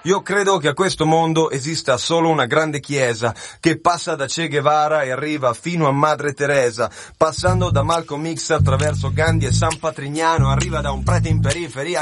Io credo che a questo mondo esista solo una grande chiesa che passa da Che Guevara e arriva fino a Madre Teresa, passando da Malcolm X attraverso Gandhi e San Patrignano, arriva da un prete in periferia